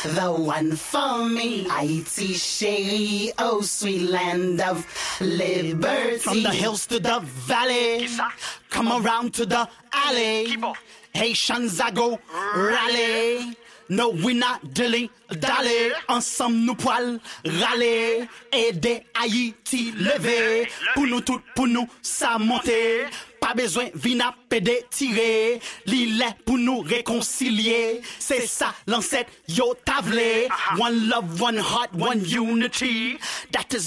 the one for me. Haiti chérie, oh sweet land of liberty. From the hills to the valley, come around to the alley. Haitians I go rally. No, we not dilly-dally. Ensemble nous poil râler. Aider Haïti lever. Pour nous tout, pour nous ça monter. Pas besoin vina pédé tirer. L'île pour nous réconcilier. C'est ça l'ancêtre yo tavlé. One love, one heart, one unity. That is